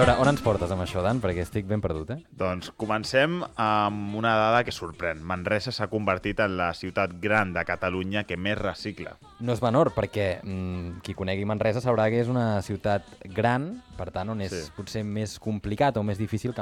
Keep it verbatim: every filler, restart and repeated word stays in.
veure, on ens portes amb això, Dan? Perquè estic ben perdut, eh? Doncs comencem amb una dada que sorprèn. Manresa s'ha convertit en la ciutat gran de Catalunya que més recicla. No és menor, perquè mmm, qui conegui Manresa sabrà que és una ciutat gran, per tant, on és Sí. potser més complicat o més difícil que